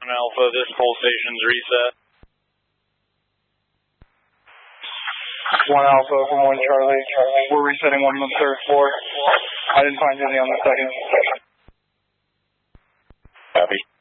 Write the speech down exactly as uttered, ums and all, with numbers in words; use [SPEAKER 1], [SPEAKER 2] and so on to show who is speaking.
[SPEAKER 1] Alpha, this whole station's reset.
[SPEAKER 2] One Alpha from one Charlie. We're resetting one on the third floor. I didn't find anything on the second.
[SPEAKER 1] Copy.